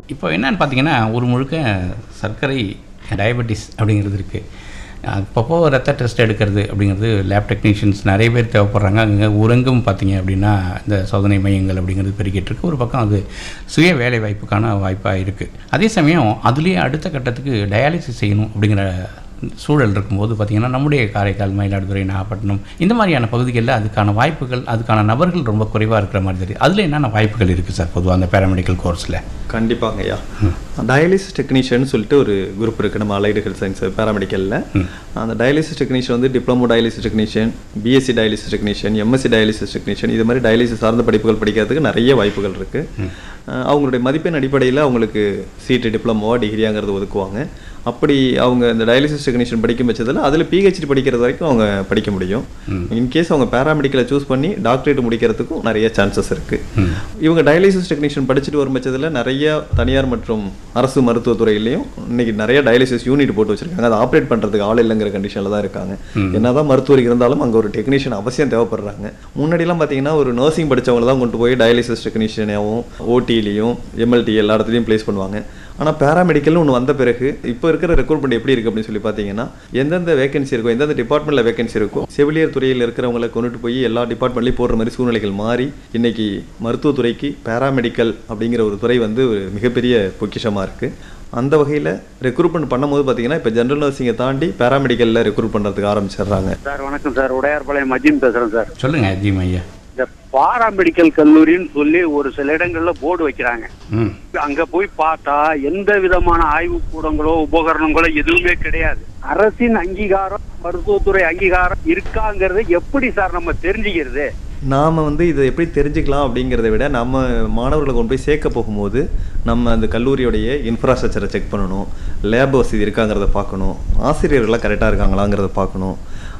இப்போ என்னன்னு பார்த்தீங்கன்னா, ஒரு முழுக்க சர்க்கரை டயபெட்டிஸ் அப்படிங்கிறது இருக்குது. அப்பப்போ ரத்த டெஸ்ட் எடுக்கிறது அப்படிங்கிறது லேப் டெக்னீஷியன்ஸ் நிறைய பேர் தேவைப்படுறாங்க. அங்கே ஊரெங்கும் பார்த்தீங்க அப்படின்னா இந்த சோதனை மையங்கள் அப்படிங்கிறது பெருகிட்டு இருக்கு. ஒரு பக்கம் அது சுய வேலை வாய்ப்புக்கான வாய்ப்பாக இருக்குது. அதே சமயம் அதுலேயே அடுத்த கட்டத்துக்கு டயாலிசிஸ் செய்யணும் அப்படிங்கிற சூழல் இருக்கும்போது பார்த்திங்கன்னா, நம்முடைய காரைக்கால், மயிலாடுதுறை, நாகப்பட்டினம் இந்த மாதிரியான பகுதிகளில் அதுக்கான வாய்ப்புகள், அதுக்கான நபர்கள் ரொம்ப குறைவாக இருக்கிற மாதிரி தெரியுது. அதில் என்னென்ன வாய்ப்புகள் இருக்குது சார் பொதுவாக அந்த பேராமெடிக்கல் கோர்ஸில்? கண்டிப்பாங்க ஐயா. டயாலிசிஸ் டெக்னீஷியன் சொல்லிட்டு ஒரு குரூப் இருக்குது நம்ம அலைடு ஹெல்த் சயின்ஸ் பேராமெடிக்கலில். அந்த டயாலிசிஸ் டெக்னீஷியன் வந்து diploma dialysis technician, BSc dialysis technician, MSc dialysis technician, இது மாதிரி டயாலிசிஸ் சார்ந்த படிப்புகள் படிக்கிறதுக்கு நிறைய வாய்ப்புகள் இருக்குது. அவங்களுடைய மதிப்பெண் அடிப்படையில் அவங்களுக்கு சீட்டு டிப்ளமோவா டிகிரியாங்கிறது ஒதுக்குவாங்க. அப்படி அவங்க இந்த டயாலிசிஸ் டெக்னீஷியன் படிக்கும் பட்சத்தில் அதில் பிஹெச்டி படிக்கிறது வரைக்கும் அவங்க படிக்க முடியும். இன்கேஸ் அவங்க பேராமெடிக்கலை சூஸ் பண்ணி டாக்டரேட் முடிக்கிறதுக்கும் நிறைய சான்சஸ் இருக்குது. இவங்க டயாலிசிஸ் டெக்னீஷியன் படிச்சுட்டு வரும் பட்சத்தில் நிறைய தனியார் மற்றும் அரசு மருத்துவத்துறையிலையும் இன்னைக்கு நிறைய டயாலிசிஸ் யூனிட் போட்டு வச்சிருக்காங்க. அதை ஆப்ரேட் பண்ணுறதுக்கு ஆள் இல்லைங்கிற கண்டிஷனில் தான் இருக்காங்க. என்னதான் மருத்துவர் இருந்தாலும் அங்கே ஒரு டெக்னீஷியன் அவசியம் தேவைப்படுறாங்க. முன்னாடிலாம் பார்த்தீங்கன்னா ஒரு நர்சிங் படித்தவங்க தான் கொண்டு போய் டயாலிசிஸ் டெக்னீஷியனாகவும் ஓடிலையும் எம்எல்டி எல்லா இடத்துலையும் பிளேஸ் பண்ணுவாங்க. ஆனால் பேராமெடிக்கல்னு ஒன்று வந்த பிறகு இப்போ இருக்கிற ரெக்ரூட்மெண்ட் எப்படி இருக்குது அப்படின்னு சொல்லி பார்த்தீங்கன்னா, எந்தெந்த வேகன்சி இருக்கோ, எந்தெந்த டிபார்ட்மெண்ட்டில் வேகன்சி இருக்கோ, செவிலியர் துறையில் இருக்கிறவங்களை கொண்டுட்டு போய் எல்லா டிபார்ட்மெண்ட்லையும் போடுற மாதிரி சூழ்நிலைகள் மாறி இன்னைக்கு மருத்துவத்துறைக்கு பேராமெடிக்கல் அப்படிங்கிற ஒரு துறை வந்து ஒரு மிகப்பெரிய பொக்கிஷமாக இருக்குது. அந்த வகையில் ரெக்ரூட்மெண்ட் பண்ணும்போது பார்த்தீங்கன்னா இப்போ ஜென்ரல் நர்சிங்கை தாண்டி பேராமெடிக்கலில் ரெக்ரூட் பண்ணுறதுக்கு ஆரம்பிச்சிடுறாங்க. சார் வணக்கம் சார், உடையார்பாளையம் மஜீன் பேசுகிறேன் சார். சொல்லுங்கள் அஜீம் ஐயா. இந்த பாராமெடிக்கல் கல்லூரின்னு சொல்லி ஒரு சில இடங்கள்ல போர்டு வைக்கிறாங்க. அங்க போய் பார்த்தா எந்த விதமான ஆய்வு கூடங்களோ உபகரணங்களோ எதுவுமே கிடையாது. அரசின் அங்கீகாரம், மருத்துவத்துறை அங்கீகாரம் இருக்காங்கிறது எப்படி சார் நம்ம தெரிஞ்சுக்கிறது? நாம் வந்து இதை எப்படி தெரிஞ்சுக்கலாம் அப்படிங்கிறத விட, நம்ம மாணவர்களை கொண்டு போய் சேர்க்க போகும்போது நம்ம அந்த கல்லூரியோடைய இன்ஃப்ராஸ்ட்ரக்சரை செக் பண்ணணும், லேப் வசதி இருக்காங்கிறத பார்க்கணும், ஆசிரியர்கள்லாம் கரெக்டாக இருக்காங்களாங்கிறத பார்க்கணும்.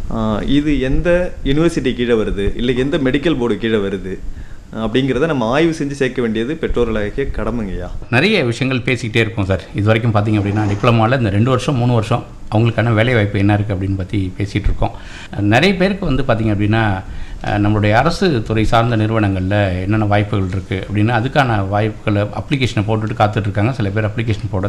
இது எந்த யூனிவர்சிட்டி கீழே வருது, இல்லை எந்த மெடிக்கல் போர்டு கீழே வருது அப்படிங்கிறத நம்ம ஆய்வு செஞ்சு சேர்க்க வேண்டியது பெற்றோர்களாகிய கடமைங்கய்யா. நிறைய விஷயங்கள் பேசிக்கிட்டே இருப்போம் சார். இது வரைக்கும் பார்த்திங்க அப்படின்னா டிப்ளமாவில் இந்த 2 வருஷம் 3 வருஷம் அவங்களுக்கான வேலைவாய்ப்பு என்ன இருக்குது அப்படின்னு பற்றி பேசிகிட்டு இருக்கோம். நிறைய பேருக்கு வந்து பார்த்திங்க அப்படின்னா நம்மளுடைய அரசு துறை சார்ந்த நிறுவனங்களில் என்னென்ன வாய்ப்புகள் இருக்குது அப்படின்னு அதுக்கான வாய்ப்புகளை அப்ளிகேஷனை போட்டுட்டு காத்துட்ருக்காங்க. சில பேர் அப்ளிகேஷன் போட